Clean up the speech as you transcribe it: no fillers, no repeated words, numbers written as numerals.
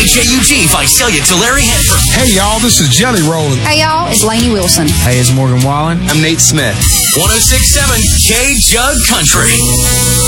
KJUG, Visalia, Tulare, Hanford. Hey, y'all, this is Jelly Rollin'. Hey, y'all, it's Lainey Wilson. Hey, it's Morgan Wallen. I'm Nate Smith. 106.7 K-Jug Country.